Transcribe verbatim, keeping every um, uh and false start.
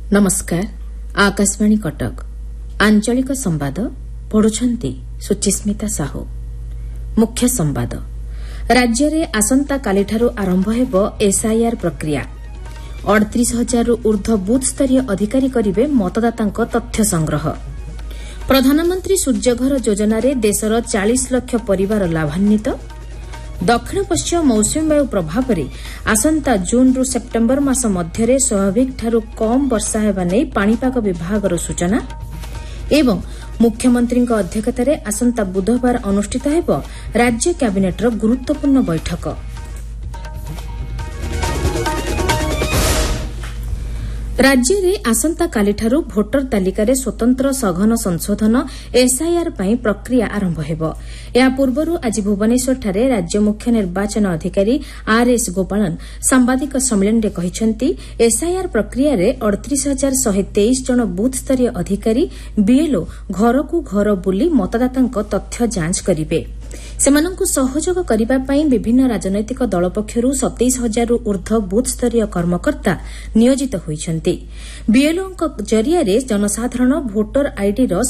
नमस्कार आकाशवाणी कटक आंचलिक संवाद पढ़ुछंती सुचिस्मिता साहू। मुख्य संवाद राज्य में आसंता कालीठारू आरंभ हेब एसआईआर प्रक्रिया। अड़तीस हजार रु ऊर्ध्व बूथ स्तरीय अधिकारी करिवे मतदातांक तथ्य संग्रह। प्रधानमंत्री सूर्यघर योजन देशर चालीस लाख परिवार लाभान्वित। दक्षिण पश्चिम मौसुमी वायु प्रभाव में आसंता जून रु सेप्टेम्बर मास मध्य स्वाभाविक ठारू कम वर्षा हेबा नै पाणीपाग विभागर सूचना। एवं मुख्यमंत्री अध्यक्षतार आसंता बुधवार अनुष्ठित हेब राज्य कैबिनेटर गुरुत्वपूर्ण बैठक। राज्य में आसंता कालीठारू भोटर तालिकार स्वतंत्र सघन संशोधन एसआईआर ପାଇଁ प्रक्रिया आरंभ हेब। या पूर्वरू आज भुवनेश्वरଠାରେ राज्य मुख्य निर्वाचन अधिकारी आरएस गोपालन सांबादिक सम्मेलन में कहिसेंति एसआईआर प्रक्रिया रे अड़तीस हजार शहे तेईस जन बूथ स्तरीय अधिकारी बीएलओ घर को घर बुली मतदातांक तथ्य जांच करिवे। सेमानंकु सहयोग करिबा पई विभिन्न राजनैतिक दल पक्षरु सत्ताईस हजार रु ऊर्ध्व बूथ स्तरीय कर्मकर्ता नियोजित होइछन्ति। बीएलओ जरिया जनसाधारण भोटर आईडी